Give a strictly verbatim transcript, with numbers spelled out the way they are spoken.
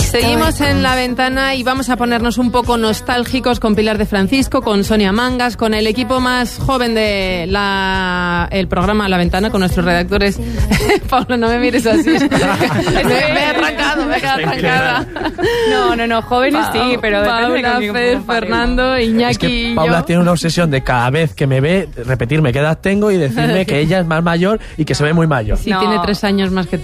Seguimos en La Ventana y vamos a ponernos un poco nostálgicos con Pilar de Francisco, con Sonia Mangas, con el equipo más joven de la el programa La Ventana, con nuestros redactores. Pablo, no me mires así. me, me he arrancado, me he quedado arrancada. No, no, no, jóvenes pa sí, pero Paula, Fed, Fernando, Iñaki es que y Paula yo. tiene una obsesión de cada vez que me ve repetirme qué edad tengo y decirme que ella es más mayor y que se ve muy mayor. Sí, no. tiene tres años más que tú.